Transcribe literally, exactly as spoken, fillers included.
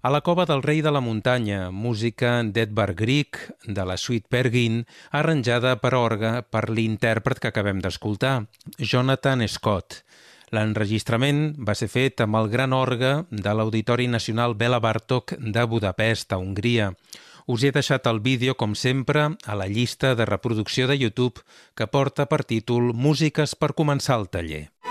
A la cova del rei de la muntanya, música d'Edvard Grieg, de la suite Pergin, arranjada per orgue per l'intèrpret que acabem d'escoltar, Jonathan Scott. L'enregistrament va ser fet amb el gran orgue de l'Auditori Nacional Bela Bartók de Budapest, a Hongria. Us he deixat el vídeo, com sempre, a la llista de reproducció de YouTube que porta per títol Músiques per començar el taller.